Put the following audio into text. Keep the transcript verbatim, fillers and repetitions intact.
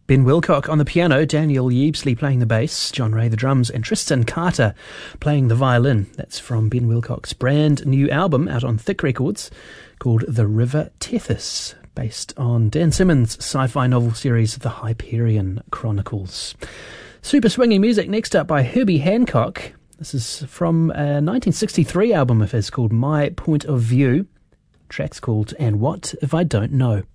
Ben Wilcock on the piano, Daniel Yeebsley playing the bass, John Ray the drums, and Tristan Carter playing the violin. That's from Ben Wilcock's brand new album out on Thick Records called The River Tethys, based on Dan Simmons' sci-fi novel series The Hyperion Chronicles. Super swinging music next up by Herbie Hancock. This is from a nineteen sixty-three album of his called My Point of View. Track's called And What If I Don't Know?